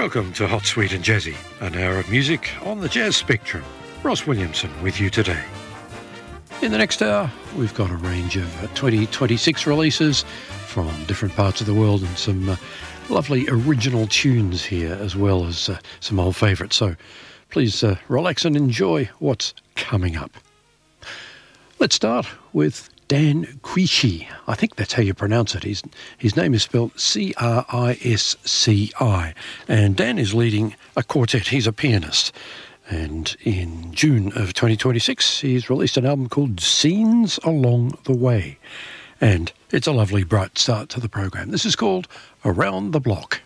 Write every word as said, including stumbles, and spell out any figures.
Welcome to Hot, Sweet and Jazzy, an hour of music on the jazz spectrum. Ross Williamson with you today. In the next hour, we've got a range of uh, twenty twenty-six releases from different parts of the world and some uh, lovely original tunes here, as well as uh, some old favourites. So please uh, relax and enjoy what's coming up. Let's start with Dan Crisci. I think that's how you pronounce it. His, his name is spelled C R I S C I. And Dan is leading a quartet. He's a pianist. And in June of twenty twenty-six, he's released an album called Scenes Along the Way. And it's a lovely, bright start to the program. This is called Around the Block.